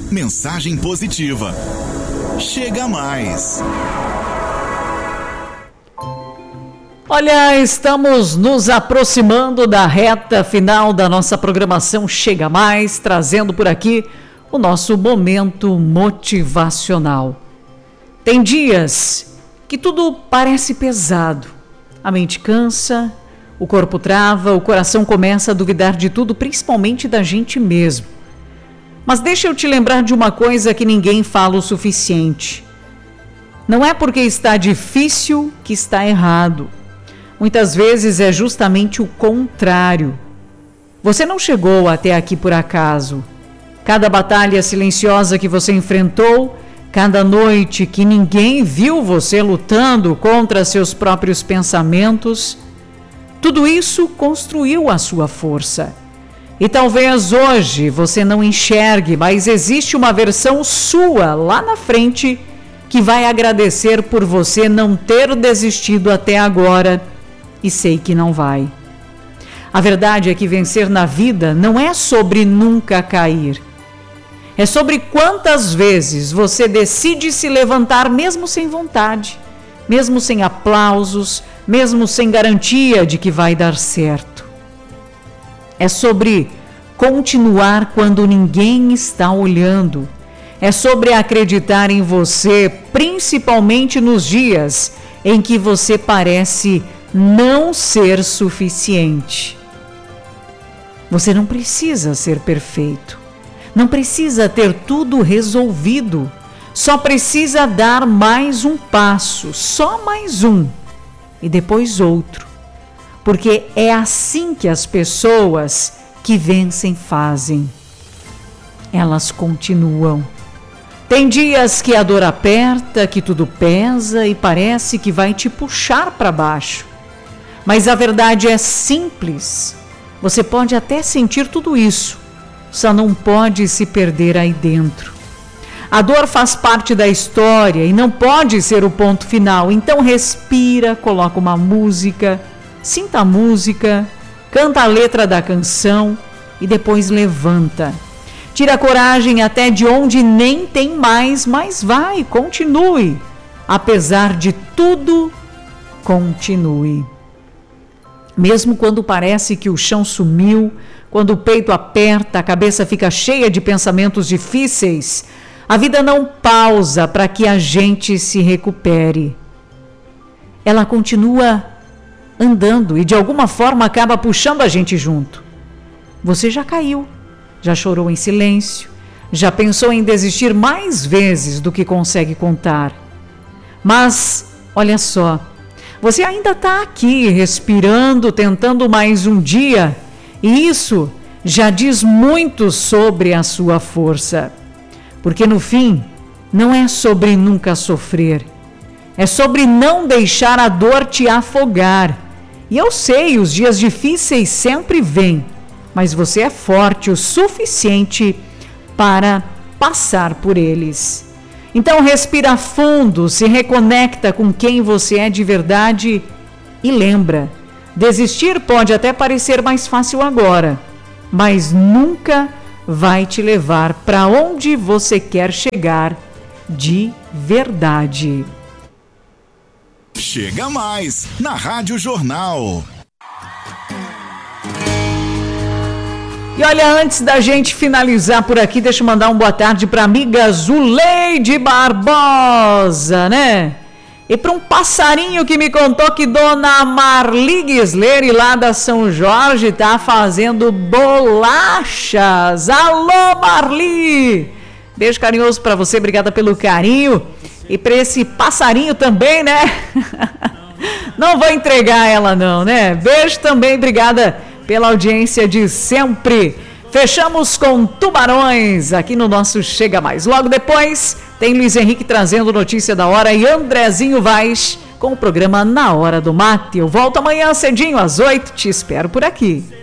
Mensagem positiva. Chega mais. Olha, estamos nos aproximando da reta final da nossa programação Chega Mais, trazendo por aqui o nosso momento motivacional. Tem dias que tudo parece pesado. A mente cansa, o corpo trava, o coração começa a duvidar de tudo, principalmente da gente mesmo. Mas deixa eu te lembrar de uma coisa que ninguém fala o suficiente. Não é porque está difícil que está errado. Muitas vezes é justamente o contrário. Você não chegou até aqui por acaso. Cada batalha silenciosa que você enfrentou, cada noite que ninguém viu você lutando contra seus próprios pensamentos, tudo isso construiu a sua força. E talvez hoje você não enxergue, mas existe uma versão sua lá na frente que vai agradecer por você não ter desistido até agora. E sei que não vai. A verdade é que vencer na vida não é sobre nunca cair. É sobre quantas vezes você decide se levantar mesmo sem vontade, mesmo sem aplausos, mesmo sem garantia de que vai dar certo. É sobre continuar quando ninguém está olhando. É sobre acreditar em você, principalmente nos dias em que você parece não ser suficiente. Você não precisa ser perfeito, não precisa ter tudo resolvido, só precisa dar mais um passo, só mais um, e depois outro, porque é assim que as pessoas que vencem fazem. Elas continuam. Tem dias que a dor aperta, que tudo pesa e parece que vai te puxar para baixo. Mas a verdade é simples. Você pode até sentir tudo isso, só não pode se perder aí dentro. A dor faz parte da história e não pode ser o ponto final. Então respira, coloca uma música, sinta a música, canta a letra da canção e depois levanta. Tira a coragem até de onde nem tem mais, mas vai, continue. Apesar de tudo, continue. Mesmo quando parece que o chão sumiu, quando o peito aperta, a cabeça fica cheia de pensamentos difíceis, a vida não pausa para que a gente se recupere. Ela continua andando e de alguma forma acaba puxando a gente junto. Você já caiu, já chorou em silêncio, já pensou em desistir mais vezes do que consegue contar. Mas, olha só, você ainda está aqui respirando, tentando mais um dia, e isso já diz muito sobre a sua força. Porque no fim, não é sobre nunca sofrer, é sobre não deixar a dor te afogar. E eu sei, os dias difíceis sempre vêm, mas você é forte o suficiente para passar por eles. Então respira fundo, se reconecta com quem você é de verdade e lembra, desistir pode até parecer mais fácil agora, mas nunca vai te levar para onde você quer chegar de verdade. Chega mais na Rádio Jornal. E olha, antes da gente finalizar por aqui, deixa eu mandar um boa tarde para a amiga Zuleide Barbosa, né? E para um passarinho que me contou que dona Marli Guisleri, lá da São Jorge, tá fazendo bolachas. Alô, Marli! Beijo carinhoso para você, obrigada pelo carinho. E para esse passarinho também, né? Não vou entregar ela não, né? Beijo também, obrigada pela audiência de sempre. Fechamos com Tubarões aqui no nosso Chega Mais. Logo depois tem Luiz Henrique trazendo notícia da hora e Andrezinho Vaz com o programa Na Hora do Mate. Eu volto amanhã cedinho às 8, te espero por aqui.